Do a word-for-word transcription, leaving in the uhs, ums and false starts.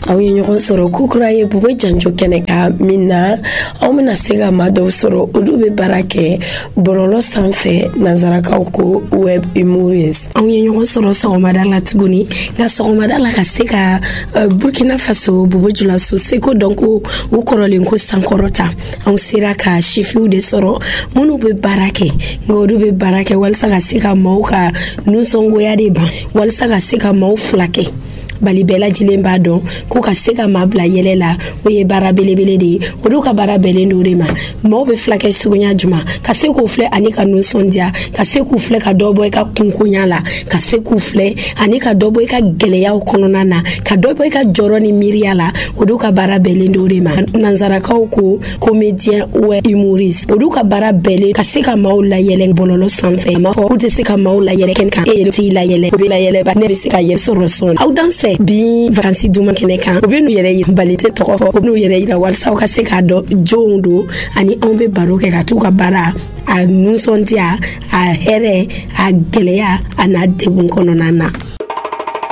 aw ye ɲɔgɔn sɔrɔ kukura ye Bubo Janjo kɛnɛ ka min na aw bɛna se ka maa dɔw sɔrɔ olu bɛ baara kɛ bɔlɔlɔ sanfɛ nanzarakaw ko web humorist. Aw ye ɲɔgɔn sɔrɔ sɔgɔmada la tuguni nka sɔgɔmada la ka se ka uh, Burkina Faso Bobo Julaso seko dɔn ko u kɔrɔlen ko sankɔrɔta anw sera ka sifiw de sɔrɔ minnu bɛ baara kɛ nka olu bɛ baara kɛ walasa ka se ka maaw ka nusɔngoya de ban walasa ka se ka maaw fila kɛ bali bɛɛ lajɛlen b'a dɔn ko ka se ka maa bila yɛlɛ la o ye baara belebele de ye olu ka baara bɛnnen do de ma maaw bɛ filakɛ suguya juma ka se k'u filɛ ani ka nusɔndiya ka se k'u filɛ ka dɔ bɔ i ka kunkonya la ka se k'u filɛ ani ka dɔ bɔ i ka gɛlɛyaw kɔnɔna na ka dɔ bɔ i ka jɔrɔ ni miiriya la olu ka baara bɛnnen do de ma nanzarakaw ko comédien web humoriste olu ka baara bɛnnen ka se ka maaw layɛlɛ bɔlɔlɔ sanfɛ a ma fɔ k'u tɛ se ka maaw layɛlɛ kɛnɛ kan e yɛrɛ t'i layɛlɛ o bɛ layɛlɛ ba ne bɛ se ka yɛrɛ sɔrɔ sɔn aw danse bi vacances duma kɛnɛ kan u bɛ n'u yɛrɛ yira bali tɛ tɔgɔ fɔ u bɛ n'u yɛrɛ yira walasa u ka se k'a dɔn jɔnw do ani anw bɛ baro kɛ ka t'u ka baara a nusɔndiya a hɛrɛ a gɛlɛya a n'a degun kɔnɔna na.